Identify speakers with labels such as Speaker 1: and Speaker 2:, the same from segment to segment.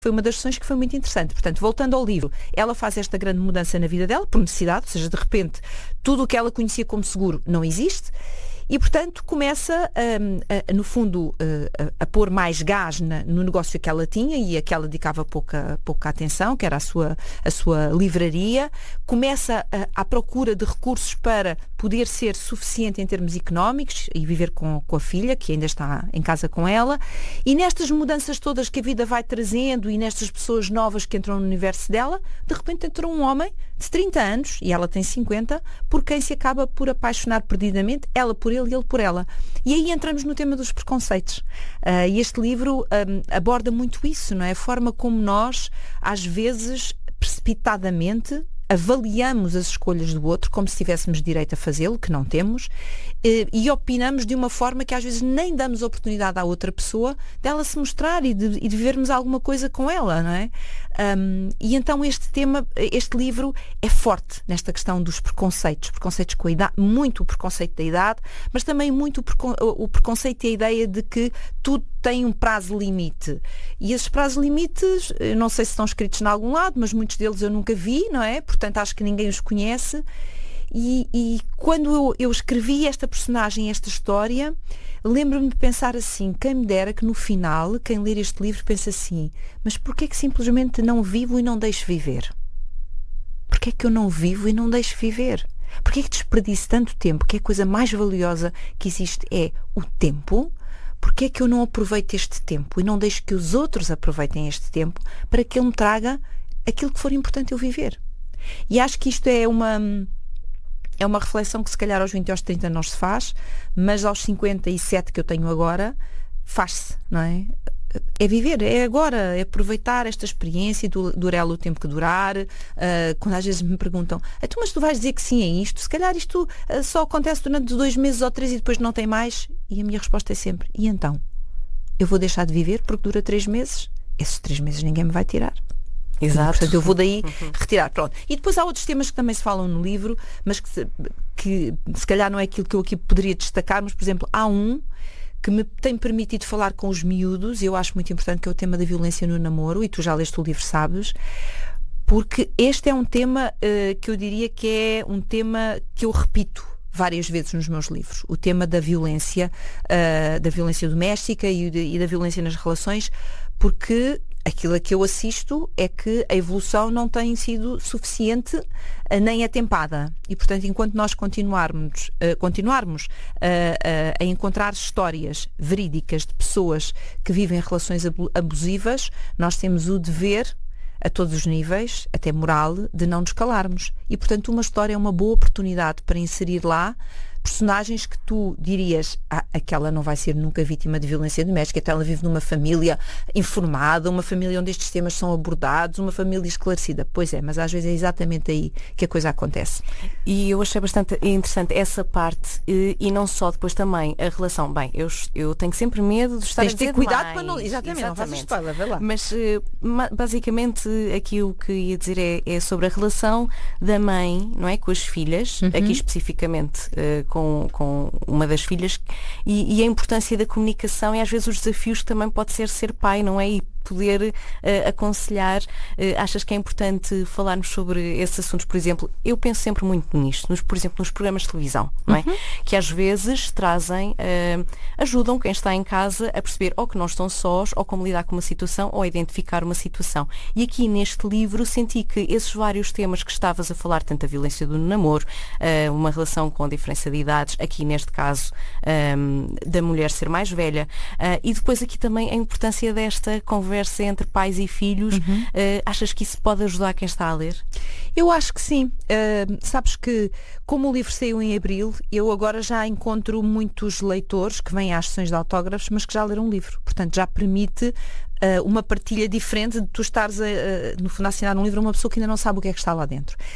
Speaker 1: foi uma das sessões que foi muito interessante. Portanto, voltando ao livro, ela faz esta grande mudança na vida dela, por necessidade, ou seja, de repente, tudo o que ela conhecia como seguro não existe. E, portanto, começa, no fundo, a pôr mais gás no negócio que ela tinha e a que ela dedicava pouca atenção, que era a sua livraria. Começa à procura de recursos para poder ser suficiente em termos económicos e viver com a filha, que ainda está em casa com ela. E nestas mudanças todas que a vida vai trazendo e nestas pessoas novas que entram no universo dela, de repente entrou um homem de 30 anos, e ela tem 50, por quem se acaba por apaixonar perdidamente, ela por ele e ele por ela. E aí entramos no tema dos preconceitos. E este livro aborda muito isso, não é? A forma como nós, às vezes, precipitadamente, avaliamos as escolhas do outro como se tivéssemos direito a fazê-lo, que não temos, e opinamos de uma forma que às vezes nem damos oportunidade à outra pessoa dela se mostrar e de vivermos alguma coisa com ela, não é? E então este livro é forte nesta questão dos preconceitos com a idade, muito o preconceito da idade, mas também muito o preconceito e a ideia de que tudo tem um prazo limite. E esses prazos limites, não sei se estão escritos em algum lado, mas muitos deles eu nunca vi, não é? Portanto, acho que ninguém os conhece. E quando eu escrevi esta personagem, esta história, lembro-me de pensar assim, quem me dera que no final, quem ler este livro pense assim, mas porquê é que simplesmente não vivo e não deixo viver? Porquê é que eu não vivo e não deixo viver? Porquê é que desperdiço tanto tempo, que é a coisa mais valiosa que existe é o tempo? Porquê é que eu não aproveito este tempo e não deixo que os outros aproveitem este tempo para que ele me traga aquilo que for importante eu viver? E acho que isto é uma reflexão que se calhar aos 20 e aos 30 não se faz, mas aos 57 que eu tenho agora, faz-se, não é? É viver, é agora, é aproveitar esta experiência, durar o tempo que durar. Quando às vezes me perguntam, mas tu vais dizer que sim a isto? Se calhar isto só acontece durante 2 meses ou 3 e depois não tem mais. E a minha resposta é sempre, e então? Eu vou deixar de viver porque dura 3 meses? Esses 3 meses ninguém me vai tirar.
Speaker 2: Exato.
Speaker 1: Portanto, eu vou daí retirar. Pronto. E depois há outros temas que também se falam no livro, mas que se calhar não é aquilo que eu aqui poderia destacar, mas, por exemplo, há um que me tem permitido falar com os miúdos, e eu acho muito importante, que é o tema da violência no namoro, e tu já leste o livro, sabes, porque este é um tema que eu diria que é um tema que eu repito várias vezes nos meus livros, o tema da violência doméstica e da violência nas relações, porque aquilo a que eu assisto é que a evolução não tem sido suficiente nem atempada. E, portanto, enquanto nós continuarmos a encontrar histórias verídicas de pessoas que vivem relações abusivas, nós temos o dever, a todos os níveis, até moral, de não nos calarmos. E, portanto, uma história é uma boa oportunidade para inserir lá personagens que tu dirias, aquela não vai ser nunca vítima de violência doméstica, então ela vive numa família informada, uma família onde estes temas são abordados, uma família esclarecida. Pois é, mas às vezes é exatamente aí que a coisa acontece.
Speaker 2: E eu achei bastante interessante essa parte, e não só depois também a relação. Bem, eu tenho sempre medo de estar a dizer
Speaker 1: ter cuidado
Speaker 2: demais.
Speaker 1: Para não... Exatamente, não faças spoiler, vai lá.
Speaker 2: Mas basicamente aqui o que ia dizer é sobre a relação da mãe, não é, com as filhas, aqui especificamente com uma das filhas, e a importância da comunicação e às vezes os desafios que também pode ser pai, não é? E poder aconselhar. Achas que é importante falarmos sobre esses assuntos? Por exemplo, eu penso sempre muito nisto, por exemplo, nos programas de televisão, não é? Que às vezes trazem, ajudam quem está em casa a perceber ou que não estão sós, ou como lidar com uma situação, ou a identificar uma situação. E aqui neste livro senti que esses vários temas que estavas a falar, tanto a violência do namoro, uma relação com diferença de idades, aqui neste caso da mulher ser mais velha, e depois aqui também a importância desta conversa entre pais e filhos. Achas que isso pode ajudar quem está a ler?
Speaker 1: Eu acho que sim. Sabes que, como o livro saiu em abril, eu agora já encontro muitos leitores que vêm às sessões de autógrafos, mas que já leram o livro. Portanto, já permite uma partilha diferente de tu estares, no fundo, a assinar um livro a uma pessoa que ainda não sabe o que é que está lá dentro.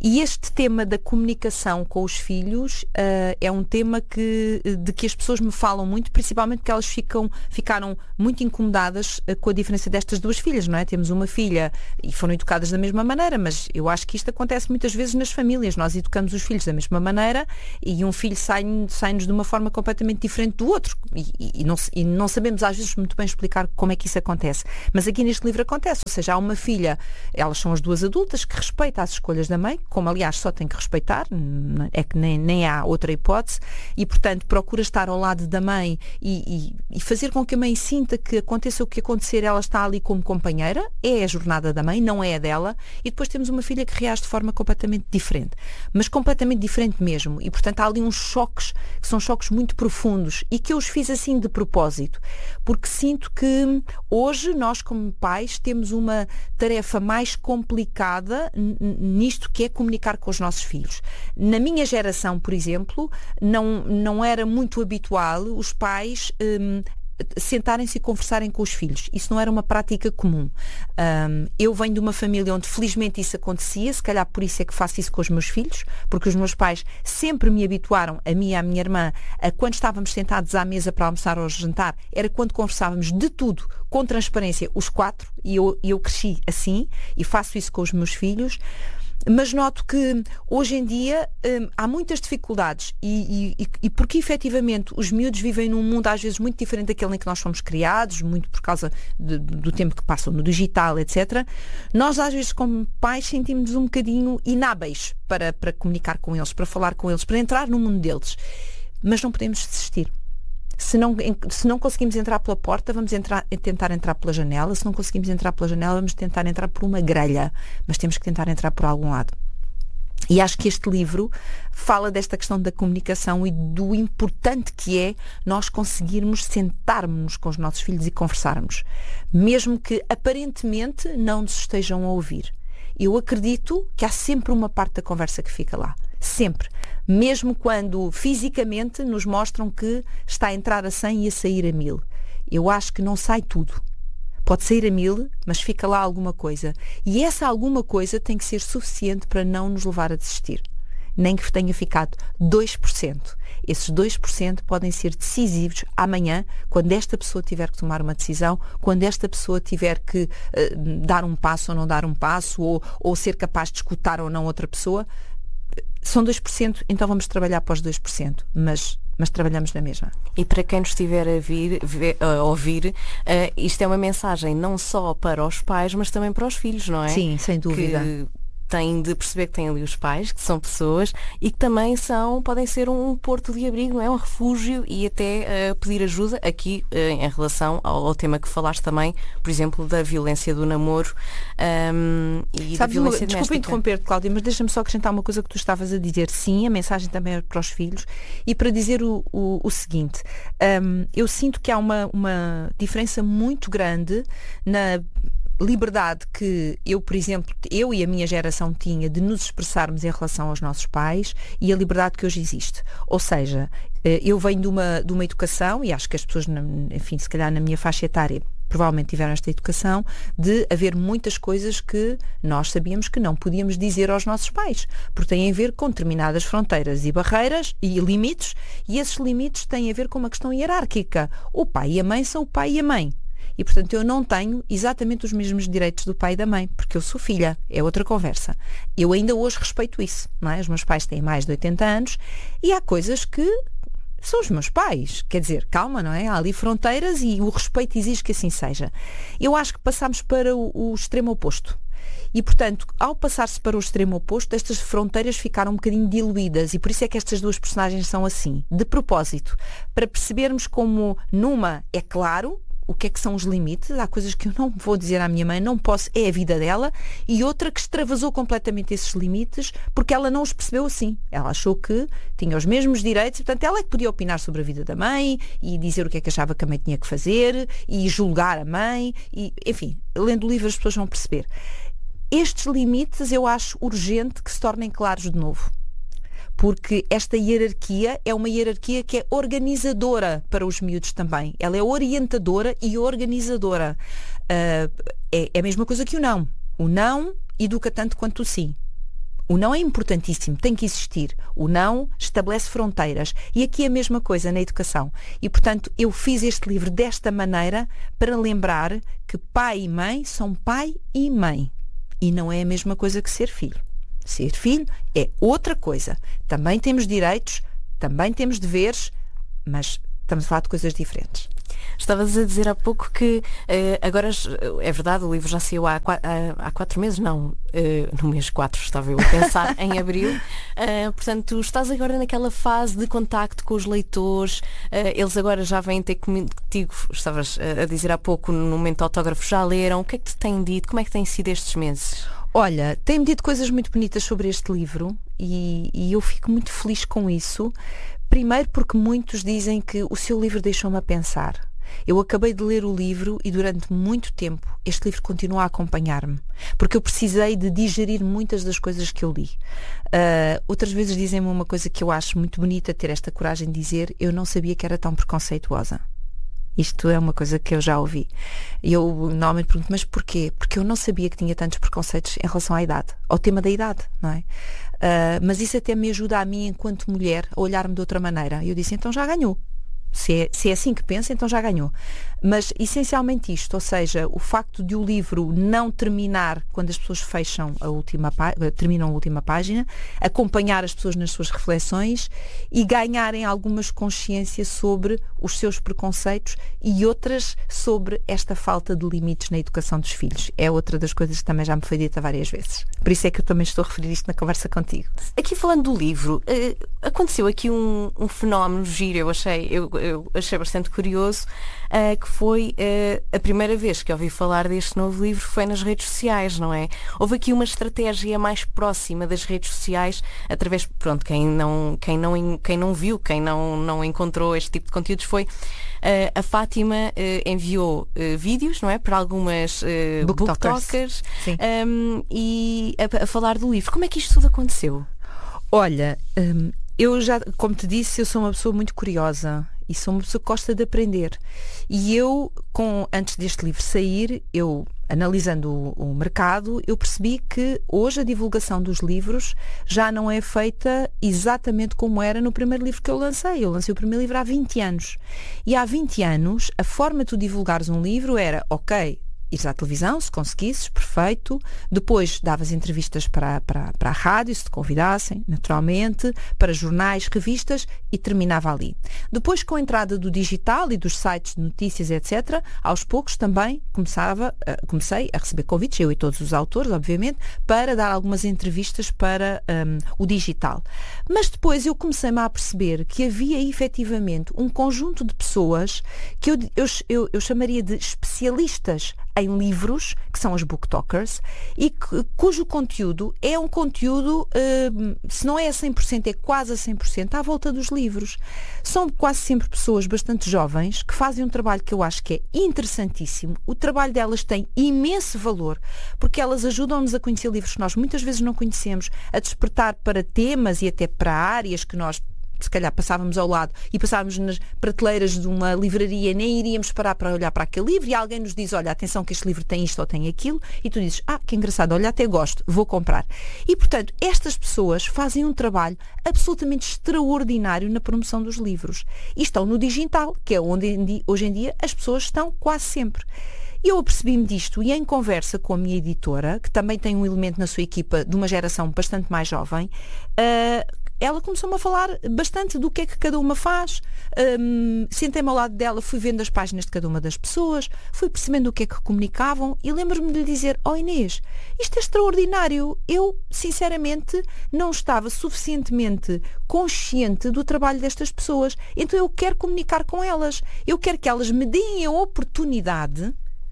Speaker 1: E este tema da comunicação com os filhos é um tema de que as pessoas me falam muito, principalmente porque elas ficaram muito incomodadas com a diferença destas duas filhas, não é? Temos uma filha e foram educadas da mesma maneira, mas eu acho que isto acontece muitas vezes nas famílias. Nós educamos os filhos da mesma maneira e um filho sai-nos de uma forma completamente diferente do outro. E não sabemos às vezes muito bem explicar como é que isso acontece. Mas aqui neste livro acontece, ou seja, há uma filha, elas são as duas adultas, que respeita as escolhas da mãe, como aliás só tem que respeitar, é que nem há outra hipótese, e portanto procura estar ao lado da mãe e fazer com que a mãe sinta que aconteça o que acontecer, ela está ali como companheira, é a jornada da mãe, não é a dela, e depois temos uma filha que reage de forma completamente diferente, mas completamente diferente mesmo, e portanto há ali uns choques, que são choques muito profundos, e que eu os fiz assim de propósito, porque sinto que hoje nós como pais temos uma tarefa mais complicada nisto que é comunicar com os nossos filhos. Na minha geração, por exemplo, não era muito habitual os pais sentarem-se e conversarem com os filhos. Isso não era uma prática comum. Eu venho de uma família onde felizmente isso acontecia, se calhar por isso é que faço isso com os meus filhos, porque os meus pais sempre me habituaram, a mim e à minha irmã, a quando estávamos sentados à mesa para almoçar ou jantar, era quando conversávamos de tudo, com transparência, os quatro, e eu cresci assim, e faço isso com os meus filhos. Mas noto que hoje em dia há muitas dificuldades e porque efetivamente os miúdos vivem num mundo às vezes muito diferente daquele em que nós fomos criados, muito por causa do tempo que passam no digital, etc. Nós às vezes como pais sentimos um bocadinho inábeis para comunicar com eles, para falar com eles, para entrar no mundo deles. Mas não podemos desistir. Se não conseguimos entrar pela porta, vamos tentar entrar pela janela. Se não conseguimos entrar pela janela, vamos tentar entrar por uma grelha. Mas temos que tentar entrar por algum lado. E acho que este livro fala desta questão da comunicação e do importante que é nós conseguirmos sentarmos com os nossos filhos e conversarmos. Mesmo que aparentemente não nos estejam a ouvir. Eu acredito que há sempre uma parte da conversa que fica lá. Sempre. Mesmo quando fisicamente nos mostram que está a entrar a 100 e a sair a 1000. Eu acho que não sai tudo. Pode sair a 1000, mas fica lá alguma coisa. E essa alguma coisa tem que ser suficiente para não nos levar a desistir. Nem que tenha ficado 2%. Esses 2% podem ser decisivos amanhã, quando esta pessoa tiver que tomar uma decisão, quando esta pessoa tiver que dar um passo ou não dar um passo, ou ser capaz de escutar ou não outra pessoa. São 2%, então vamos trabalhar para os 2%, mas trabalhamos na mesma.
Speaker 2: E para quem nos estiver a ouvir, isto é uma mensagem não só para os pais, mas também para os filhos, não é?
Speaker 1: Sim, sem dúvida.
Speaker 2: Que têm de perceber que têm ali os pais, que são pessoas e que também podem ser um porto de abrigo, não é? Um refúgio e até pedir ajuda aqui em relação ao tema que falaste também, por exemplo, da violência do namoro e da violência doméstica.
Speaker 1: Desculpa interromper-te, Cláudia, mas deixa-me só acrescentar uma coisa que tu estavas a dizer. Sim, a mensagem também é para os filhos e para dizer o seguinte, eu sinto que há uma diferença muito grande na liberdade que por exemplo, eu e a minha geração tinha de nos expressarmos em relação aos nossos pais e a liberdade que hoje existe. Ou seja, eu venho de uma educação, e acho que as pessoas, enfim, se calhar na minha faixa etária, provavelmente tiveram esta educação, de haver muitas coisas que nós sabíamos que não podíamos dizer aos nossos pais, porque têm a ver com determinadas fronteiras e barreiras e limites, e esses limites têm a ver com uma questão hierárquica. O pai e a mãe são o pai e a mãe. E, portanto, eu não tenho exatamente os mesmos direitos do pai e da mãe, porque eu sou filha, é outra conversa. Eu ainda hoje respeito isso, não é? Os meus pais têm mais de 80 anos e há coisas que são os meus pais. Quer dizer, calma, não é? Há ali fronteiras e o respeito exige que assim seja. Eu acho que passamos para o extremo oposto. E, portanto, ao passar-se para o extremo oposto, estas fronteiras ficaram um bocadinho diluídas e por isso é que estas duas personagens são assim, de propósito, para percebermos como numa é claro o que é que são os limites, há coisas que eu não vou dizer à minha mãe, não posso, é a vida dela, e outra que extravasou completamente esses limites porque ela não os percebeu assim. Ela achou que tinha os mesmos direitos, portanto ela é que podia opinar sobre a vida da mãe e dizer o que é que achava que a mãe tinha que fazer e julgar a mãe, e, enfim, lendo o livro as pessoas vão perceber. Estes limites eu acho urgente que se tornem claros de novo. Porque esta hierarquia é uma hierarquia que é organizadora para os miúdos também. Ela é orientadora e organizadora. É a mesma coisa que o não. O não educa tanto quanto o sim. O não é importantíssimo, tem que existir. O não estabelece fronteiras. E aqui é a mesma coisa na educação. E, portanto, eu fiz este livro desta maneira para lembrar que pai e mãe são pai e mãe. E não é a mesma coisa que ser filho. Ser filho é outra coisa. Também temos direitos, também temos deveres, mas estamos a falar de coisas diferentes.
Speaker 2: Estavas a dizer há pouco que agora, é verdade, o livro já saiu há 4 meses, não, no mês 4 estava eu a pensar, em abril. Portanto, estás agora naquela fase de contacto com os leitores, eles agora já vêm ter contigo, estavas a dizer há pouco, no momento autógrafo, já leram, o que é que te têm dito, como é que têm sido estes meses?
Speaker 1: Olha, tem-me dito coisas muito bonitas sobre este livro e eu fico muito feliz com isso. Primeiro porque muitos dizem que o seu livro deixou-me a pensar. Eu acabei de ler o livro e durante muito tempo este livro continua a acompanhar-me, porque eu precisei de digerir muitas das coisas que eu li. Outras vezes dizem-me uma coisa que eu acho muito bonita, ter esta coragem de dizer: eu não sabia que era tão preconceituosa. Isto é uma coisa que eu já ouvi. E eu normalmente pergunto: mas porquê? Porque eu não sabia que tinha tantos preconceitos em relação à idade, ao tema da idade, não é? Mas isso até me ajuda a mim, enquanto mulher, a olhar-me de outra maneira. E eu disse: então já ganhou. Se é assim que pensa, então já ganhou. Mas essencialmente isto, ou seja, o facto de o livro não terminar quando as pessoas fecham terminam a última página, acompanhar as pessoas nas suas reflexões e ganharem algumas consciências sobre os seus preconceitos e outras sobre esta falta de limites na educação dos filhos. É outra das coisas que também já me foi dita várias vezes. Por isso é que eu também estou a referir isto na conversa contigo.
Speaker 2: Aqui falando do livro, aconteceu aqui um fenómeno giro, eu achei bastante curioso, que foi a primeira vez que ouvi falar deste novo livro foi nas redes sociais, não é? Houve aqui uma estratégia mais próxima das redes sociais, através, pronto, quem não viu, quem não encontrou este tipo de conteúdos foi a Fátima enviou vídeos, não é? Para algumas booktokers e a falar do livro. Como é que isto tudo aconteceu?
Speaker 1: Olha, eu já, como te disse, eu sou uma pessoa muito curiosa e sou uma pessoa que gosta de aprender. E eu, antes deste livro sair, analisando o mercado, eu percebi que hoje a divulgação dos livros já não é feita exatamente como era no primeiro livro que eu lancei. Eu lancei o primeiro livro há 20 anos. E há 20 anos, a forma de tu divulgares um livro era: ok, ires à televisão, se conseguisses, perfeito. Depois davas entrevistas para a rádio, se te convidassem, naturalmente, para jornais, revistas, e terminava ali. Depois, com a entrada do digital e dos sites de notícias, etc., aos poucos também comecei a receber convites, eu e todos os autores, obviamente, para dar algumas entrevistas para o digital. Mas depois eu comecei-me a perceber que havia efetivamente um conjunto de pessoas que eu chamaria de especialistas em livros, que são as booktokers, e cujo conteúdo é um conteúdo, se não é a 100%, é quase a 100% à volta dos livros. São quase sempre pessoas bastante jovens que fazem um trabalho que eu acho que é interessantíssimo. O trabalho delas tem imenso valor, porque elas ajudam-nos a conhecer livros que nós muitas vezes não conhecemos, a despertar para temas e até para áreas que nós se calhar passávamos ao lado e passávamos nas prateleiras de uma livraria, nem iríamos parar para olhar para aquele livro, e alguém nos diz: olha, atenção que este livro tem isto ou tem aquilo, e tu dizes: que engraçado, olha, até gosto, vou comprar. E, portanto, estas pessoas fazem um trabalho absolutamente extraordinário na promoção dos livros. E estão no digital, que é onde hoje em dia as pessoas estão quase sempre. E eu apercebi-me disto, e em conversa com a minha editora, que também tem um elemento na sua equipa de uma geração bastante mais jovem, ela começou-me a falar bastante do que é que cada uma faz. Sentei-me ao lado dela, fui vendo as páginas de cada uma das pessoas, fui percebendo o que é que comunicavam, e lembro-me de lhe dizer: Inês, isto é extraordinário. Eu, sinceramente, não estava suficientemente consciente do trabalho destas pessoas. Então eu quero comunicar com elas. Eu quero que elas me deem a oportunidade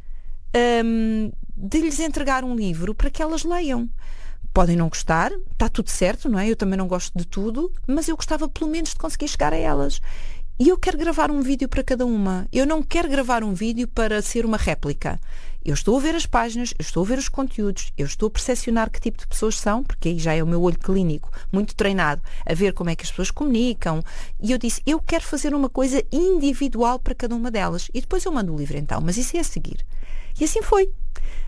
Speaker 1: de lhes entregar um livro para que elas leiam. Podem não gostar, está tudo certo, não é? Eu também não gosto de tudo, mas eu gostava pelo menos de conseguir chegar a elas. E eu quero gravar um vídeo para cada uma. Eu não quero gravar um vídeo para ser uma réplica. Eu estou a ver as páginas, eu estou a ver os conteúdos, eu estou a percepcionar que tipo de pessoas são, porque aí já é o meu olho clínico, muito treinado, a ver como é que as pessoas comunicam. E eu disse: eu quero fazer uma coisa individual para cada uma delas. E depois eu mando o livro então, mas isso é a seguir. E assim foi.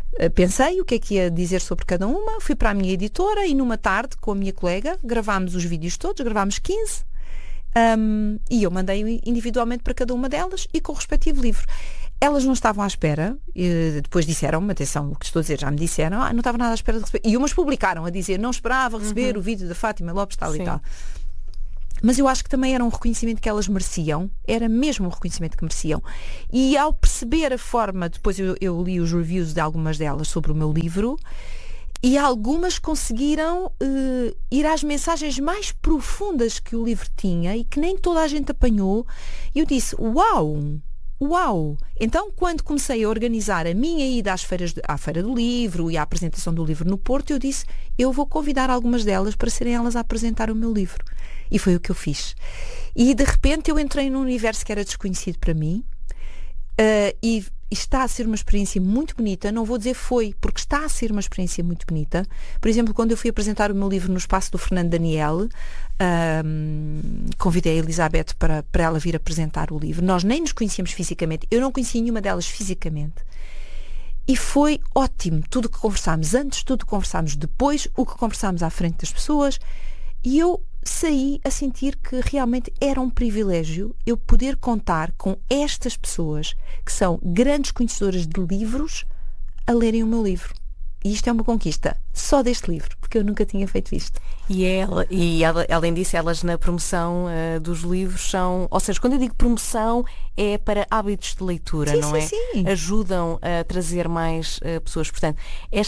Speaker 1: Pensei o que é que ia dizer sobre cada uma, fui para a minha editora e numa tarde, com a minha colega, gravámos os vídeos todos, gravámos 15, e eu mandei individualmente para cada uma delas e com o respectivo livro. Elas não estavam à espera, depois disseram-me, atenção, o que estou a dizer, já me disseram, não estava nada à espera de receber. E umas publicaram a dizer, não esperava receber o vídeo da Fátima Lopes, tal e tal. Mas eu acho que também era um reconhecimento que elas mereciam, era mesmo um reconhecimento que mereciam. E ao perceber a forma, depois eu li os reviews de algumas delas sobre o meu livro, e algumas conseguiram ir às mensagens mais profundas que o livro tinha e que nem toda a gente apanhou. E eu disse, uau! Então, quando comecei a organizar a minha ida à Feira do Livro e à apresentação do livro no Porto, eu disse, eu vou convidar algumas delas para serem elas a apresentar o meu livro. E foi o que eu fiz. E, de repente, eu entrei num universo que era desconhecido para mim, e está a ser uma experiência muito bonita. Não vou dizer foi, porque está a ser uma experiência muito bonita. Por exemplo, quando eu fui apresentar o meu livro no espaço do Fernando Daniel, convidei a Elizabeth para ela vir apresentar o livro. Nós nem nos conhecíamos fisicamente. Eu não conhecia nenhuma delas fisicamente. E foi ótimo. Tudo o que conversámos antes, tudo o que conversámos depois, o que conversámos à frente das pessoas. E eu saí a sentir que realmente era um privilégio eu poder contar com estas pessoas que são grandes conhecedoras de livros a lerem o meu livro. E isto é uma conquista só deste livro, porque eu nunca tinha feito isto.
Speaker 2: Além disso, elas na promoção dos livros são, ou seja, quando eu digo promoção é para hábitos de leitura,
Speaker 1: sim,
Speaker 2: não
Speaker 1: sim,
Speaker 2: é?
Speaker 1: Sim.
Speaker 2: Ajudam a trazer mais pessoas. Portanto,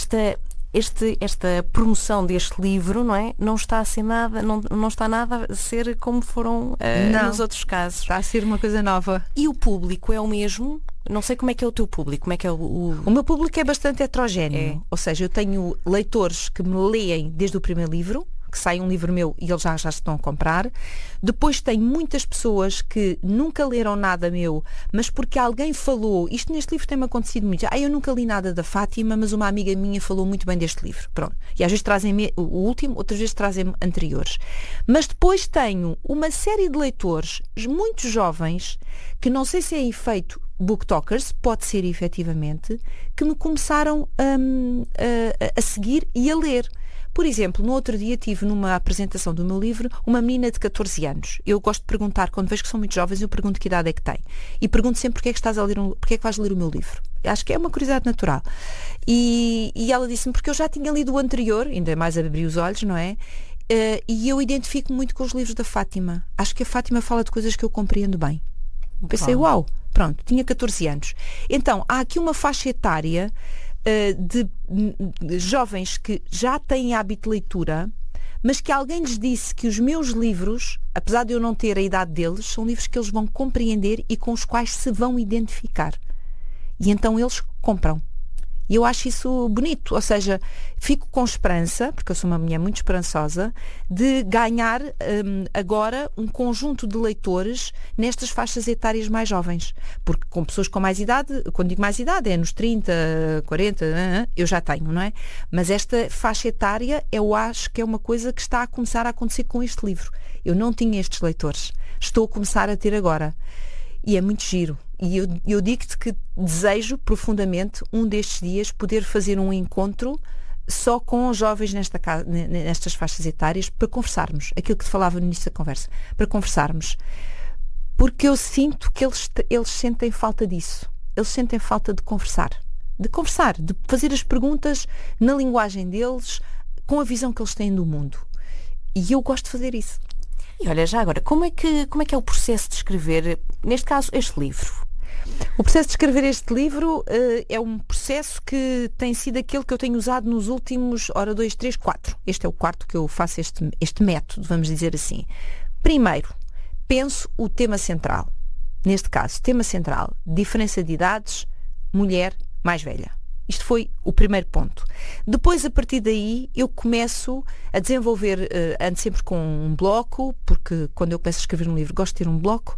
Speaker 2: esta promoção deste livro, não é? Não está a ser nada, não está nada a ser como foram nos outros casos.
Speaker 1: Está a ser uma coisa nova.
Speaker 2: E o público é o mesmo? Não sei como é que é o teu público, como é que é
Speaker 1: O meu público é bastante heterogéneo. Ou seja, eu tenho leitores que me leem desde o primeiro livro, que sai um livro meu e eles já estão a comprar. Depois tem muitas pessoas que nunca leram nada meu, mas porque alguém falou, isto neste livro tem-me acontecido muito, eu nunca li nada da Fátima, mas uma amiga minha falou muito bem deste livro. Pronto. E às vezes trazem o último, outras vezes trazem anteriores. Mas depois tenho uma série de leitores muito jovens, que não sei se é efeito booktalkers, pode ser efetivamente, que me começaram a seguir e a ler. Por exemplo, no outro dia tive numa apresentação do meu livro uma menina de 14 anos. Eu gosto de perguntar, quando vejo que são muito jovens, eu pergunto que idade é que tem. E pergunto sempre porque é que porque é que vais ler o meu livro. Acho que é uma curiosidade natural. E ela disse-me, porque eu já tinha lido o anterior, ainda mais abri os olhos, não é? E eu identifico muito com os livros da Fátima. Acho que a Fátima fala de coisas que eu compreendo bem. Pensei, uau, pronto, tinha 14 anos. Então, há aqui uma faixa etária de jovens que já têm hábito de leitura, mas que alguém lhes disse que os meus livros, apesar de eu não ter a idade deles, são livros que eles vão compreender e com os quais se vão identificar. E então eles compram. E eu acho isso bonito, ou seja, fico com esperança, porque eu sou uma mulher muito esperançosa, de ganhar agora um conjunto de leitores nestas faixas etárias mais jovens. Porque com pessoas com mais idade, quando digo mais idade, é nos 30, 40, eu já tenho, não é? Mas esta faixa etária, eu acho que é uma coisa que está a começar a acontecer com este livro. Eu não tinha estes leitores. Estou a começar a ter agora. E é muito giro. E eu digo-te que desejo profundamente um destes dias poder fazer um encontro só com os jovens nestas faixas etárias para conversarmos. Aquilo que te falava no início da conversa. Para conversarmos. Porque eu sinto que eles sentem falta disso. Eles sentem falta de conversar. De fazer as perguntas na linguagem deles, com a visão que eles têm do mundo. E eu gosto de fazer isso.
Speaker 2: E olha, já agora, como é que é o processo de escrever, neste caso, este livro?
Speaker 1: O processo de escrever este livro é um processo que tem sido aquele que eu tenho usado nos últimos, 2, 3, 4. Este é o quarto que eu faço este método, vamos dizer assim. Primeiro, penso o tema central. Neste caso, tema central, diferença de idades, mulher mais velha. Isto foi o primeiro ponto. Depois, a partir daí, eu começo a desenvolver, ando sempre com um bloco, porque quando eu começo a escrever um livro, gosto de ter um bloco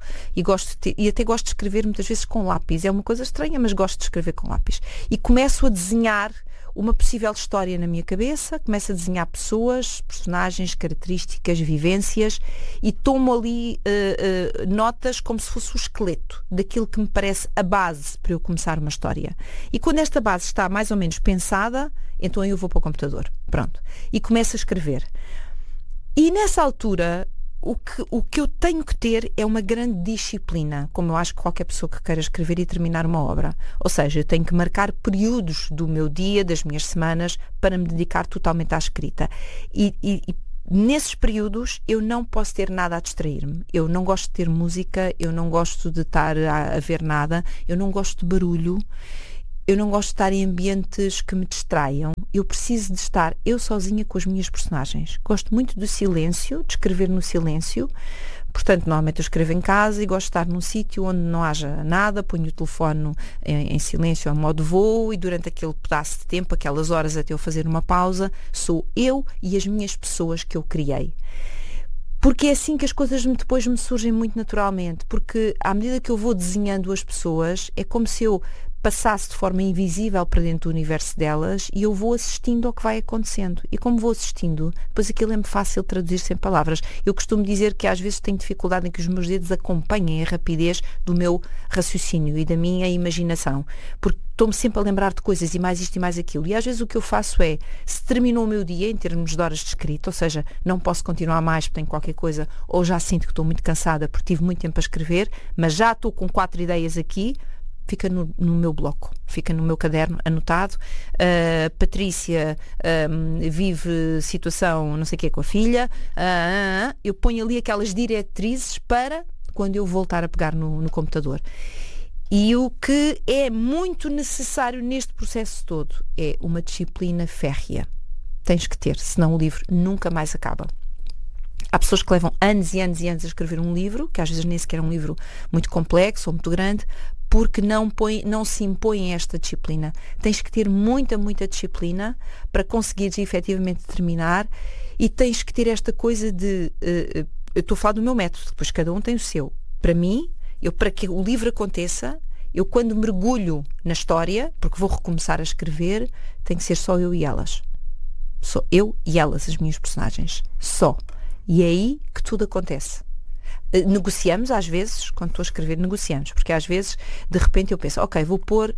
Speaker 1: e até gosto de escrever muitas vezes com lápis. É uma coisa estranha, mas gosto de escrever com lápis. E começo a desenhar uma possível história na minha cabeça, começo a desenhar pessoas, personagens, características, vivências e tomo ali notas como se fosse o esqueleto daquilo que me parece a base para eu começar uma história. E quando esta base está mais ou menos pensada, então eu vou para o computador. Pronto. E começo a escrever. E nessa altura, o que eu tenho que ter é uma grande disciplina, como eu acho que qualquer pessoa que queira escrever e terminar uma obra. Ou seja, eu tenho que marcar períodos do meu dia, das minhas semanas, para me dedicar totalmente à escrita. E nesses períodos eu não posso ter nada a distrair-me. Eu não gosto de ter música, eu não gosto de estar a ver nada, eu não gosto de barulho. Eu não gosto de estar em ambientes que me distraiam. Eu preciso de estar eu sozinha com as minhas personagens. Gosto muito do silêncio, de escrever no silêncio. Portanto, normalmente eu escrevo em casa e gosto de estar num sítio onde não haja nada. Ponho o telefone em silêncio, a modo voo, e durante aquele pedaço de tempo, aquelas horas até eu fazer uma pausa, sou eu e as minhas pessoas que eu criei. Porque é assim que as coisas depois me surgem muito naturalmente. Porque à medida que eu vou desenhando as pessoas, é como se eu passasse de forma invisível para dentro do universo delas e eu vou assistindo ao que vai acontecendo. E como vou assistindo, depois aquilo é-me fácil traduzir sem palavras. Eu costumo dizer que às vezes tenho dificuldade em que os meus dedos acompanhem a rapidez do meu raciocínio e da minha imaginação. Porque estou-me sempre a lembrar de coisas e mais isto e mais aquilo. E às vezes o que eu faço é, se terminou o meu dia em termos de horas de escrita, ou seja, não posso continuar mais porque tenho qualquer coisa, ou já sinto que estou muito cansada porque tive muito tempo a escrever, mas já estou com 4 ideias aqui, fica no meu bloco, fica no meu caderno anotado. Patrícia vive situação não sei o que com a filha. Eu ponho ali aquelas diretrizes para quando eu voltar a pegar no computador. E o que é muito necessário neste processo todo é uma disciplina férrea. Tens que ter, senão o livro nunca mais acaba. Há pessoas que levam anos e anos e anos a escrever um livro, que às vezes nem sequer é um livro muito complexo ou muito grande, porque não se impõe esta disciplina. Tens que ter muita, muita disciplina para conseguires efetivamente terminar, e tens que ter esta coisa de... eu estou a falar do meu método, depois cada um tem o seu. Para mim, para que o livro aconteça, eu quando mergulho na história, porque vou recomeçar a escrever, tem que ser só eu e elas. Só eu e elas, as minhas personagens. Só. E é aí que tudo acontece. Negociamos às vezes, quando estou a escrever, negociamos, porque às vezes de repente eu penso, ok, vou pôr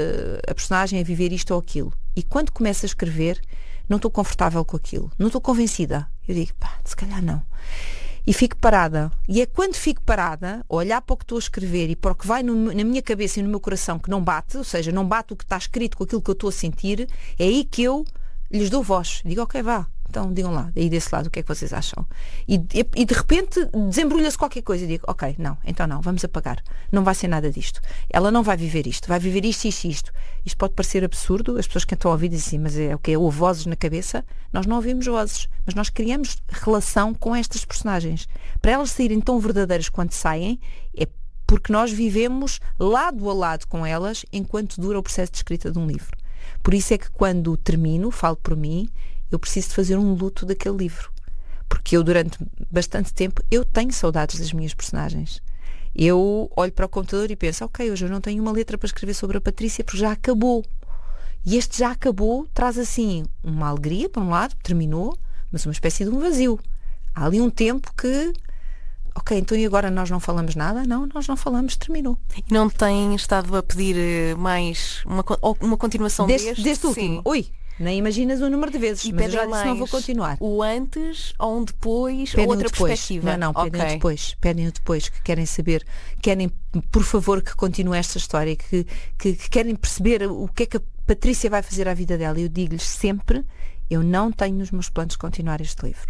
Speaker 1: a personagem a viver isto ou aquilo, e quando começo a escrever não estou confortável com aquilo, não estou convencida, eu digo, se calhar não, e fico parada, e é quando fico parada a olhar para o que estou a escrever e para o que vai na minha cabeça e no meu coração que não bate, ou seja, não bate o que está escrito com aquilo que eu estou a sentir, é aí que eu lhes dou voz, digo, ok, vá, então digam lá, aí desse lado, o que é que vocês acham? E de repente desembrulha-se qualquer coisa e digo, ok, não, então não, vamos apagar, não vai ser nada disto, ela não vai viver isto, vai viver isto, isto, isto. Isto pode parecer absurdo, as pessoas que estão a ouvir dizem assim, mas é o que? Houve vozes na cabeça? Nós não ouvimos vozes, mas nós criamos relação com estas personagens. Para elas saírem tão verdadeiras quando saem, é porque nós vivemos lado a lado com elas enquanto dura o processo de escrita de um livro. Por isso é que quando termino, falo por mim, eu preciso de fazer um luto daquele livro. Porque eu, durante bastante tempo, eu tenho saudades das minhas personagens. Eu olho para o computador e penso, ok, hoje eu não tenho uma letra para escrever sobre a Patrícia porque já acabou. E este já acabou traz assim uma alegria, por um lado, terminou, mas uma espécie de um vazio. Há ali um tempo que... Ok, então e agora nós não falamos nada? Não, nós não falamos, terminou.
Speaker 2: E não tem estado a pedir mais uma continuação
Speaker 1: deste último? Ui, nem imaginas o número de vezes, mas eu já disse não vou continuar.
Speaker 2: O antes ou um depois
Speaker 1: pedem
Speaker 2: ou outra
Speaker 1: depois.
Speaker 2: perspectiva?
Speaker 1: Não, pedem o depois, que querem saber, querem, por favor, que continue esta história, que querem perceber o que é que a Patrícia vai fazer à vida dela. E eu digo-lhes sempre, eu não tenho nos meus planos de continuar este livro.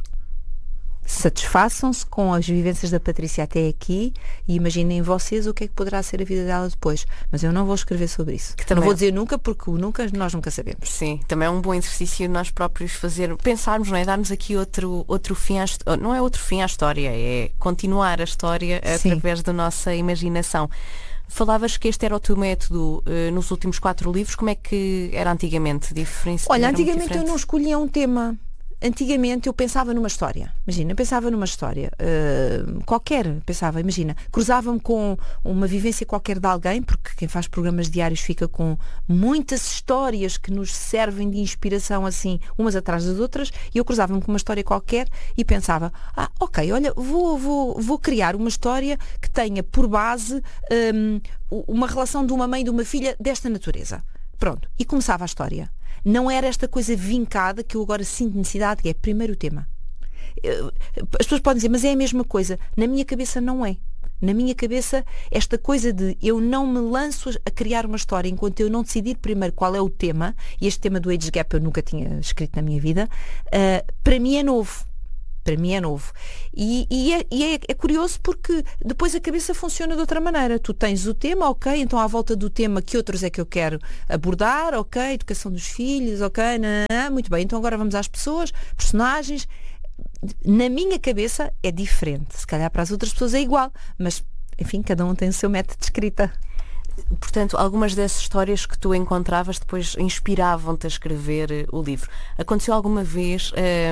Speaker 1: Satisfaçam-se com as vivências da Patrícia até aqui e imaginem vocês o que é que poderá ser a vida dela depois, mas eu não vou escrever sobre isso, que não vou dizer nunca, porque o nunca nós nunca sabemos.
Speaker 2: Sim, também é um bom exercício nós próprios pensarmos, não é? Darmos aqui outro fim não é outro fim à história, é continuar a história através da nossa imaginação. Falavas que este era o teu método nos últimos 4 livros, como é que era antigamente?
Speaker 1: Olha, antigamente eu não escolhia um tema. antigamente eu pensava numa história. Imagina, eu pensava numa história qualquer, imagina, cruzava-me com uma vivência qualquer de alguém, porque quem faz programas diários fica com muitas histórias que nos servem de inspiração assim, umas atrás das outras, e eu cruzava-me com uma história qualquer e pensava, ok, olha, vou criar uma história que tenha por base uma relação de uma mãe e de uma filha desta natureza. Pronto, e começava a história. Não era esta coisa vincada que eu agora sinto necessidade, que é primeiro o tema. As pessoas podem dizer, mas é a mesma coisa. Na minha cabeça não é. Na minha cabeça, esta coisa de eu não me lanço a criar uma história enquanto eu não decidir primeiro qual é o tema, e este tema do Age Gap eu nunca tinha escrito na minha vida, para mim é novo. Para mim é novo. E é curioso porque depois a cabeça funciona de outra maneira. Tu tens o tema, ok, então à volta do tema que outros é que eu quero abordar, ok, educação dos filhos, ok, muito bem, então agora vamos às pessoas, personagens. Na minha cabeça é diferente. Se calhar para as outras pessoas é igual, mas enfim, cada um tem o seu método de escrita.
Speaker 2: Portanto, algumas dessas histórias que tu encontravas depois inspiravam-te a escrever o livro. Aconteceu alguma vez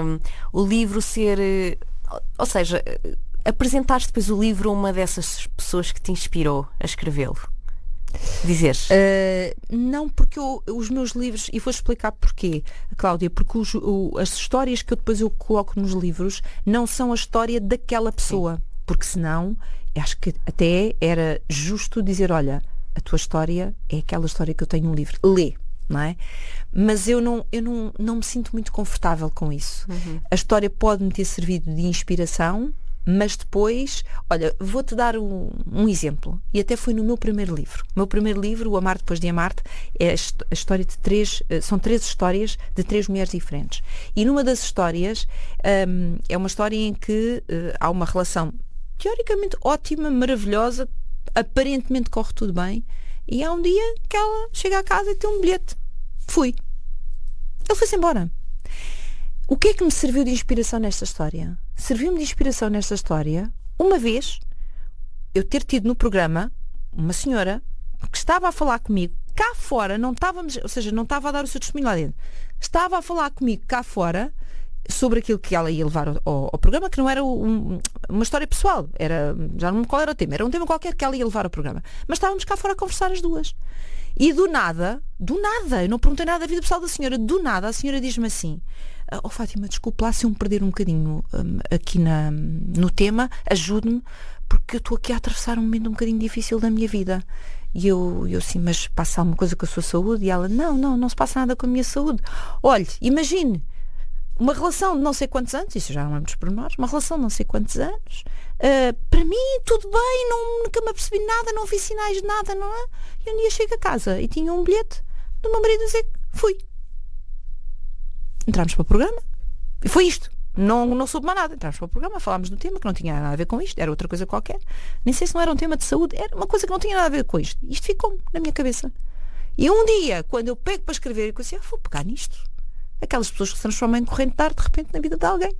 Speaker 2: o livro ser... ou seja, apresentaste depois o livro a uma dessas pessoas que te inspirou a escrevê-lo? Dizeres?
Speaker 1: Não, porque os meus livros, e vou explicar porquê, Cláudia, porque as histórias que depois eu coloco nos livros não são a história daquela pessoa. Sim. Porque senão, acho que até era justo dizer, olha, a tua história é aquela história que eu tenho no livro. Lê, não é? Mas eu não me sinto muito confortável com isso. Uhum. A história pode-me ter servido de inspiração, mas depois, olha, vou-te dar um exemplo. E até foi no meu primeiro livro. O meu primeiro livro, O Amar Depois de Amar-te, é a história de são 3 histórias de 3 mulheres diferentes. E numa das histórias é uma história em que há uma relação teoricamente ótima, maravilhosa, aparentemente corre tudo bem, e há um dia que ela chega à casa e tem um bilhete. Fui. Ele foi-se embora. O que é que me serviu de inspiração nesta história? Serviu-me de inspiração nesta história uma vez eu ter tido no programa uma senhora que estava a falar comigo cá fora, não estávamos, ou seja, não estava a dar o seu testemunho lá dentro, estava a falar comigo cá fora sobre aquilo que ela ia levar ao programa, que não era uma história pessoal, já não me lembro qual era o tema, era um tema qualquer que ela ia levar ao programa, mas estávamos cá fora a conversar as duas, e do nada, eu não perguntei nada da vida pessoal da senhora, do nada a senhora diz-me assim, Fátima, desculpe lá se eu me perder um bocadinho aqui no tema, ajude-me, porque eu estou aqui a atravessar um momento um bocadinho difícil da minha vida. E eu assim, mas passa alguma coisa com a sua saúde? E ela, não se passa nada com a minha saúde. Olhe, imagine, uma relação de não sei quantos anos, isso já não lembro dos pormenores, uma relação de não sei quantos anos, para mim tudo bem, nunca me apercebi nada, não vi sinais de nada, não é? E um dia chego a casa e tinha um bilhete do meu marido a dizer que fui. Entramos para o programa e foi isto. Não soube mais nada. Entramos para o programa, falámos do tema que não tinha nada a ver com isto, era outra coisa qualquer. Nem sei se não era um tema de saúde, era uma coisa que não tinha nada a ver com isto. Isto ficou na minha cabeça. E um dia, quando eu pego para escrever, eu pensei, vou pegar nisto. Aquelas pessoas que se transformam em corrente de ar de repente na vida de alguém.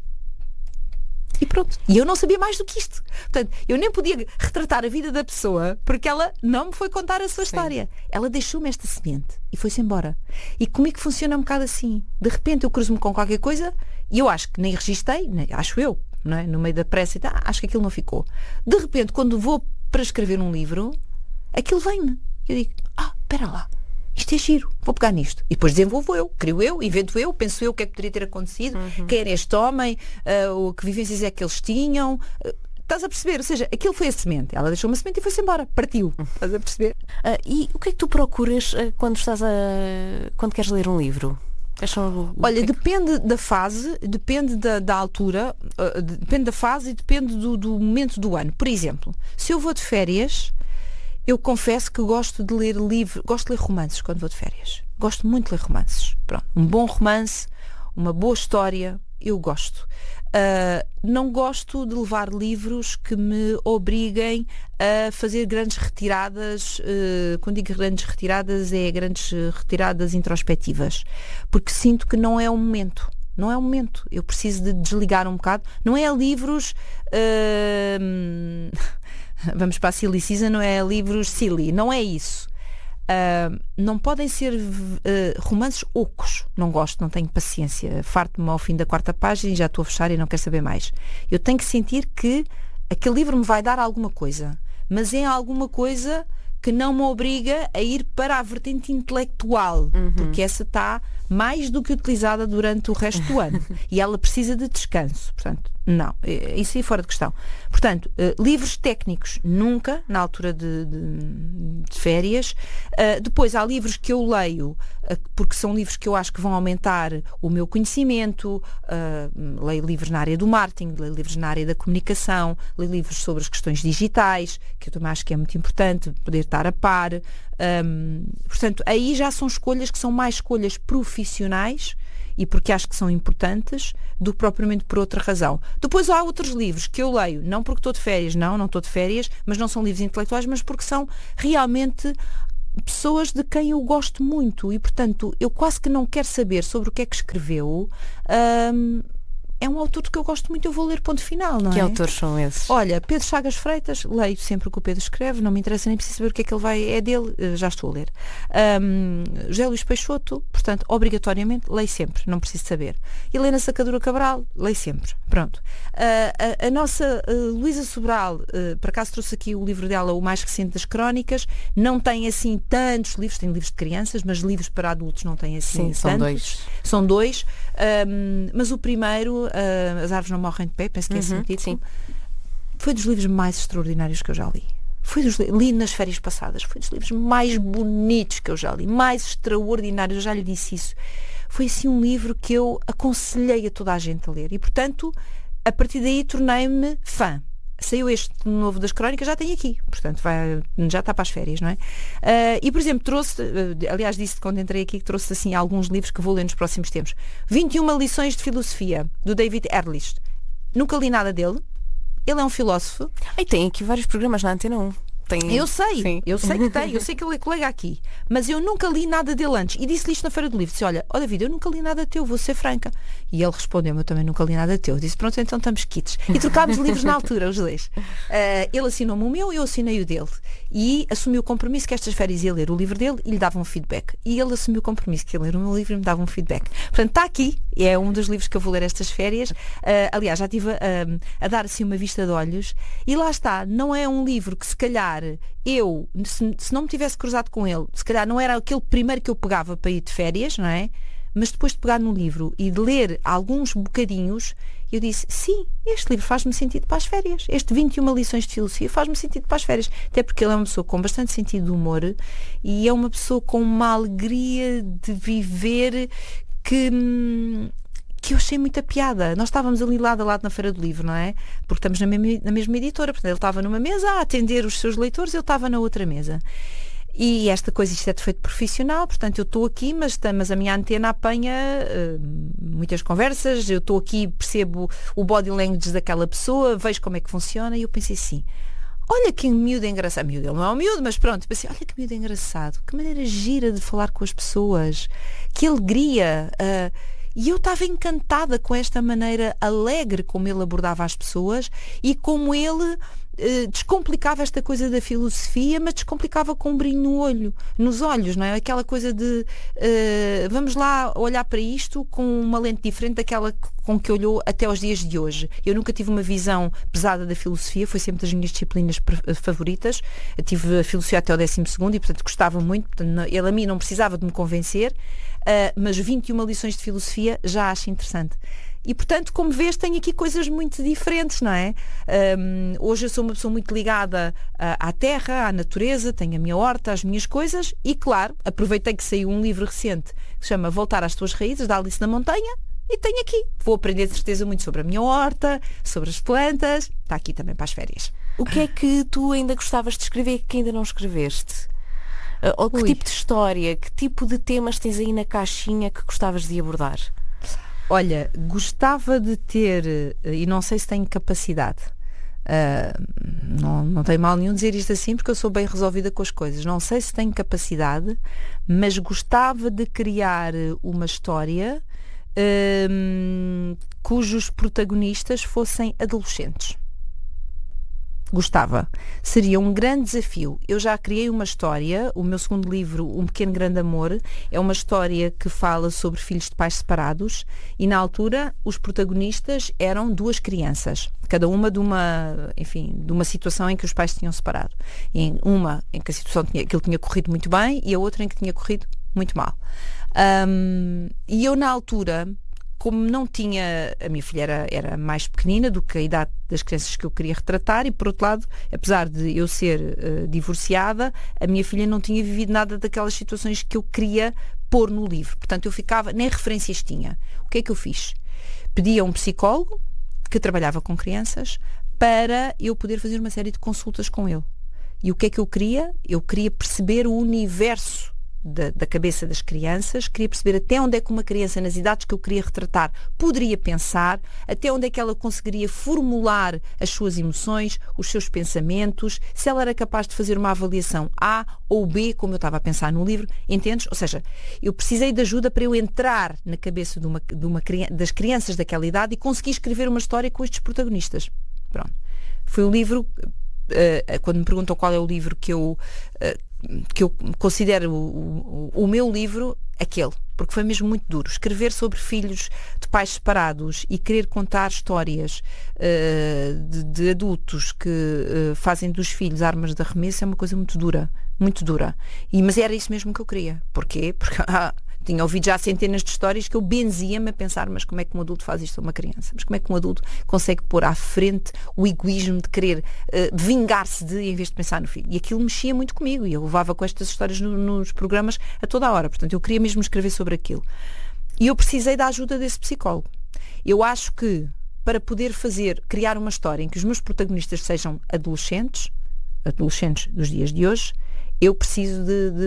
Speaker 1: E pronto. E eu não sabia mais do que isto. Portanto, eu nem podia retratar a vida da pessoa porque ela não me foi contar a sua história. Ela deixou-me esta semente e foi-se embora. E comigo funciona um bocado assim. De repente eu cruzo-me com qualquer coisa e eu acho que nem registrei, acho eu, não é? No meio da pressa e tal, acho que aquilo não ficou. De repente, quando vou para escrever um livro, aquilo vem-me. Eu digo, espera lá. Isto é giro, vou pegar nisto. E depois desenvolvo eu, crio eu, invento eu, penso eu o que é que poderia ter acontecido, quem era este homem, que vivências é que eles tinham. Estás a perceber? Ou seja, aquilo foi a semente. Ela deixou uma semente e foi-se embora, partiu. Estás a perceber?
Speaker 2: E o que é que tu procuras quando queres ler um livro?
Speaker 1: Olha, depende da fase, depende da altura, depende da fase e depende do momento do ano. Por exemplo, se eu vou de férias, eu confesso que gosto de ler romances quando vou de férias. Gosto muito de ler romances. Pronto, um bom romance, uma boa história, eu gosto. Não gosto de levar livros que me obriguem a fazer grandes retiradas. Quando digo grandes retiradas, é grandes retiradas introspectivas. Porque sinto que não é o momento. Não é o momento. Eu preciso de desligar um bocado. Não é livros... vamos para a silly season, não é livros silly, não é isso. não podem ser romances ocos. Não gosto, não tenho paciência. Farto-me ao fim da 4ª página e já estou a fechar e não quero saber mais. Eu tenho que sentir que aquele livro me vai dar alguma coisa, mas é alguma coisa que não me obriga a ir para a vertente intelectual, porque essa está mais do que utilizada durante o resto do ano e ela precisa de descanso. Portanto, não, isso aí fora de questão. Portanto, livros técnicos, nunca, na altura de férias. Depois há livros que eu leio, porque são livros que eu acho que vão aumentar o meu conhecimento. Leio livros na área do marketing, leio livros na área da comunicação, leio livros sobre as questões digitais, que eu também acho que é muito importante poder estar a par. Portanto, aí já são escolhas que são mais escolhas profissionais e porque acho que são importantes do que propriamente por outra razão. Depois há outros livros que eu leio, não porque estou de férias, não estou de férias, mas não são livros intelectuais, mas porque são realmente pessoas de quem eu gosto muito e, portanto, eu quase que não quero saber sobre o que é que escreveu. É um autor que eu gosto muito, eu vou ler ponto final, não é?
Speaker 2: Que autores são esses?
Speaker 1: Olha, Pedro Chagas Freitas, leio sempre o que o Pedro escreve, não me interessa nem preciso saber o que é que ele vai, é dele, já estou a ler. José Luís Peixoto, portanto, obrigatoriamente, leio sempre, não preciso saber. Helena Sacadura Cabral, leio sempre, pronto. A nossa Luísa Sobral, por acaso trouxe aqui o livro dela, o mais recente das Crónicas, não tem assim tantos livros, tem livros de crianças, mas livros para adultos não tem assim.
Speaker 2: Sim,
Speaker 1: tantos. São dois. Mas o primeiro, As Árvores Não Morrem de Pé, penso que é esse o título, foi dos livros mais extraordinários que eu já li. Li nas férias passadas, foi dos livros mais bonitos que eu já li, mais extraordinários, eu já lhe disse isso. Foi assim um livro que eu aconselhei a toda a gente a ler e, portanto, a partir daí tornei-me fã. Saiu este novo das Crónicas, já tem aqui, portanto já está para as férias, não é? E, por exemplo, trouxe, aliás disse quando entrei aqui que trouxe assim alguns livros que vou ler nos próximos tempos. 21 lições de filosofia, do David Ehrlich. Nunca li nada dele. Ele é um filósofo.
Speaker 2: E tem aqui vários programas na Antena 1.
Speaker 1: Eu sei que tem, eu sei que ele é colega aqui, mas eu nunca li nada dele antes. E disse-lhe isto na Feira do Livro, disse, olha, David, eu nunca li nada teu, vou ser franca. E ele respondeu-me, eu também nunca li nada teu. Eu disse, pronto, então estamos quites. E trocámos livros na altura, os dois. Ele assinou-me o meu, eu assinei o dele. E assumiu o compromisso que estas férias ia ler o livro dele e lhe dava um feedback. E ele assumiu o compromisso que ia ler o meu livro e me dava um feedback. Portanto, está aqui, é um dos livros que eu vou ler estas férias. Aliás, já estive a dar assim uma vista de olhos. E lá está, não é um livro que se calhar eu, se não me tivesse cruzado com ele, se calhar não era aquele primeiro que eu pegava para ir de férias, não é? Mas depois de pegar no livro e de ler alguns bocadinhos, eu disse, sim, este livro faz-me sentido para as férias. Este 21 lições de filosofia faz-me sentido para as férias. Até porque ele é uma pessoa com bastante sentido de humor e é uma pessoa com uma alegria de viver que eu achei muita piada. Nós estávamos ali lado a lado na Feira do Livro, não é? Porque estamos na mesma editora. Portanto, ele estava numa mesa a atender os seus leitores, eu estava na outra mesa. E esta coisa, isto é de feito profissional, portanto eu estou aqui, mas a minha antena apanha muitas conversas, eu estou aqui, percebo o body language daquela pessoa, vejo como é que funciona e eu pensei assim, olha que miúdo engraçado, miúdo, ele não é um miúdo, mas pronto, pensei, olha que miúdo engraçado, que maneira gira de falar com as pessoas, que alegria, e eu estava encantada com esta maneira alegre como ele abordava as pessoas e como ele descomplicava esta coisa da filosofia, mas descomplicava com um brilho no olho, nos olhos, não é? Aquela coisa de vamos lá olhar para isto com uma lente diferente daquela com que olhou até aos dias de hoje. Eu nunca tive uma visão pesada da filosofia, foi sempre das minhas disciplinas favoritas. Eu tive a filosofia até ao 12º e, portanto, gostava muito. Portanto, ele a mim não precisava de me convencer, mas 21 lições de filosofia já acho interessante. E, portanto, como vês, tenho aqui coisas muito diferentes, não é? Hoje eu sou uma pessoa muito ligada à terra, à natureza, tenho a minha horta, as minhas coisas e, claro, aproveitei que saiu um livro recente que se chama Voltar às Tuas Raízes, da Alice na Montanha, e tenho aqui. Vou aprender de certeza muito sobre a minha horta, sobre as plantas. Está aqui também para as férias.
Speaker 2: O que é que tu ainda gostavas de escrever que ainda não escreveste? Ou que tipo de história, que tipo de temas tens aí na caixinha que gostavas de abordar?
Speaker 1: Olha, gostava de ter, e não sei se tenho capacidade, não tem mal nenhum dizer isto assim porque eu sou bem resolvida com as coisas, não sei se tenho capacidade, mas gostava de criar uma história cujos protagonistas fossem adolescentes. Gostava. Seria um grande desafio. Eu já criei uma história, o meu segundo livro, Um Pequeno Grande Amor, é uma história que fala sobre filhos de pais separados e na altura os protagonistas eram 2 crianças, cada uma de uma situação em que os pais tinham separado. Uma em que a situação aquilo tinha corrido muito bem e a outra em que tinha corrido muito mal. E eu na altura, como não tinha, a minha filha era mais pequenina do que a idade das crianças que eu queria retratar e, por outro lado, apesar de eu ser divorciada, a minha filha não tinha vivido nada daquelas situações que eu queria pôr no livro. Portanto, eu ficava, nem referências tinha. O que é que eu fiz? Pedi a um psicólogo que trabalhava com crianças para eu poder fazer uma série de consultas com ele. E o que é que eu queria? Eu queria perceber o universo da cabeça das crianças, queria perceber até onde é que uma criança, nas idades que eu queria retratar, poderia pensar, até onde é que ela conseguiria formular as suas emoções, os seus pensamentos, se ela era capaz de fazer uma avaliação A ou B, como eu estava a pensar no livro, entendes? Ou seja, eu precisei de ajuda para eu entrar na cabeça das crianças daquela idade e conseguir escrever uma história com estes protagonistas. Pronto. Foi um livro, quando me perguntam qual é o livro que eu considero o meu livro, aquele, porque foi mesmo muito duro. Escrever sobre filhos de pais separados e querer contar histórias de adultos que fazem dos filhos armas de arremesso é uma coisa muito dura, muito dura. Mas era isso mesmo que eu queria. Porquê? Porque tinha ouvido já centenas de histórias que eu benzia-me a pensar, mas como é que um adulto faz isto a uma criança? Mas como é que um adulto consegue pôr à frente o egoísmo de querer vingar-se em vez de pensar no filho? E aquilo mexia muito comigo e eu levava com estas histórias nos programas a toda a hora. Portanto, eu queria mesmo escrever sobre aquilo. E eu precisei da ajuda desse psicólogo. Eu acho que para poder criar uma história em que os meus protagonistas sejam adolescentes dos dias de hoje, eu preciso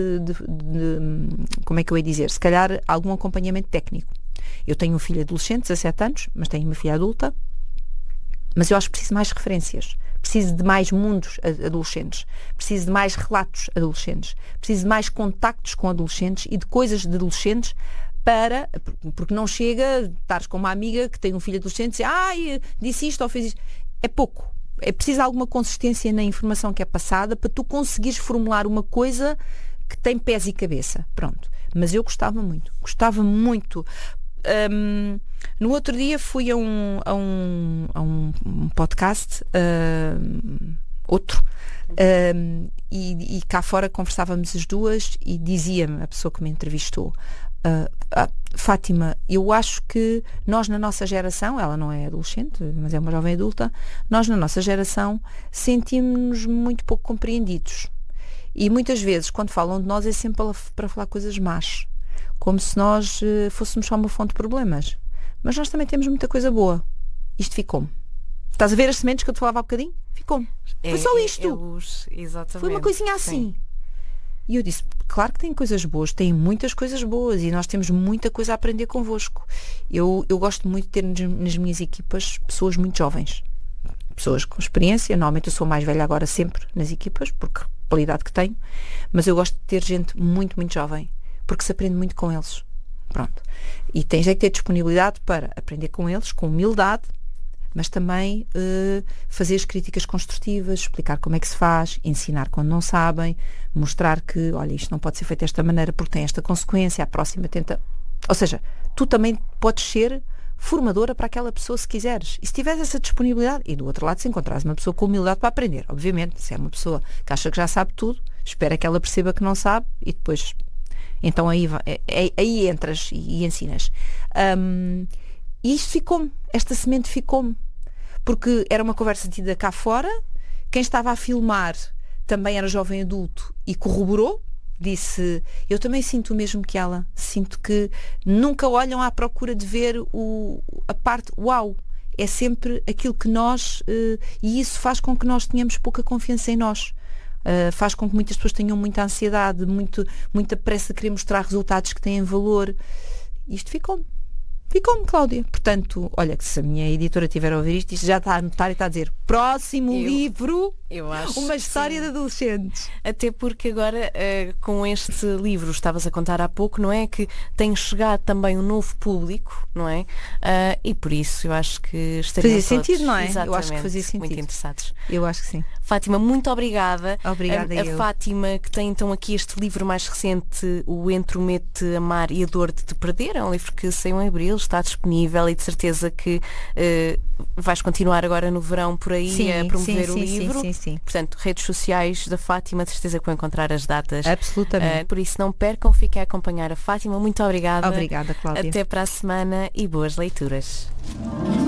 Speaker 1: como é que eu ia dizer? Se calhar algum acompanhamento técnico. Eu tenho um filho adolescente, 17 anos, mas tenho uma filha adulta, mas eu acho que preciso de mais referências. Preciso de mais mundos adolescentes. Preciso de mais relatos adolescentes. Preciso de mais contactos com adolescentes e de coisas de adolescentes porque não chega estares com uma amiga que tem um filho adolescente e dizer, disse isto ou fez isto. É pouco. É preciso alguma consistência na informação que é passada para tu conseguires formular uma coisa que tem pés e cabeça. Pronto. Mas eu gostava muito. Gostava muito. No outro dia fui a um podcast, outro, e cá fora conversávamos as duas e dizia-me a pessoa que me entrevistou, Fátima, eu acho que nós na nossa geração, ela não é adolescente, mas é uma jovem adulta, nós na nossa geração sentimos-nos muito pouco compreendidos. E muitas vezes, quando falam de nós, é sempre para falar coisas más. Como se nós fôssemos só uma fonte de problemas. Mas nós também temos muita coisa boa. Isto ficou-me. Estás a ver as sementes que eu te falava há bocadinho? Ficou-me. Foi só isto.
Speaker 2: Exatamente.
Speaker 1: Foi uma coisinha assim. Sim. E eu disse, claro que tem coisas boas, tem muitas coisas boas e nós temos muita coisa a aprender convosco. Eu gosto muito de ter nas minhas equipas pessoas muito jovens. Pessoas com experiência. Normalmente eu sou mais velha agora sempre nas equipas, porque pela idade que tenho. Mas eu gosto de ter gente muito, muito jovem, porque se aprende muito com eles. Pronto. E tens é que ter disponibilidade para aprender com eles, com humildade, mas também fazer as críticas construtivas, explicar como é que se faz, ensinar quando não sabem, mostrar que, olha, isto não pode ser feito desta maneira porque tem esta consequência, a próxima tenta... Ou seja, tu também podes ser formadora para aquela pessoa se quiseres. E se tiveres essa disponibilidade, e do outro lado se encontrares uma pessoa com humildade para aprender, obviamente, se é uma pessoa que acha que já sabe tudo, espera que ela perceba que não sabe e depois... Então aí entras e ensinas. E isto ficou-me, esta semente ficou-me. Porque era uma conversa tida cá fora, quem estava a filmar também era jovem adulto e corroborou, disse, eu também sinto o mesmo que ela, sinto que nunca olham à procura de ver a parte uau, é sempre aquilo que nós, e isso faz com que nós tenhamos pouca confiança em nós. Faz com que muitas pessoas tenham muita ansiedade, muita pressa de querer mostrar resultados que têm valor. Isto ficou-me, Cláudia. Portanto, olha, que se a minha editora tiver a ouvir isto já está a anotar e está a dizer próximo livro,
Speaker 2: eu acho
Speaker 1: uma história de adolescentes.
Speaker 2: Até porque agora, com este livro, estavas a contar há pouco, não é? Que tem chegado também um novo público, não é? E por isso eu acho que estariam
Speaker 1: fazia
Speaker 2: todos,
Speaker 1: sentido, não é? Eu acho que fazia sentido.
Speaker 2: Muito interessados.
Speaker 1: Eu acho que sim.
Speaker 2: Fátima, muito obrigada.
Speaker 1: Obrigada
Speaker 2: a
Speaker 1: eu.
Speaker 2: Fátima, que tem então aqui este livro mais recente, O Entre o Medo de Amar e a Dor de Te Perder. É um livro que saiu em abril, está disponível e de certeza que vais continuar agora no verão por aí a promover o livro.
Speaker 1: Sim.
Speaker 2: Portanto, redes sociais da Fátima, de certeza que vão encontrar as datas.
Speaker 1: Absolutamente.
Speaker 2: Por isso não percam, fiquem a acompanhar a Fátima. Muito obrigada.
Speaker 1: Obrigada, Cláudia.
Speaker 2: Até para a semana e boas leituras.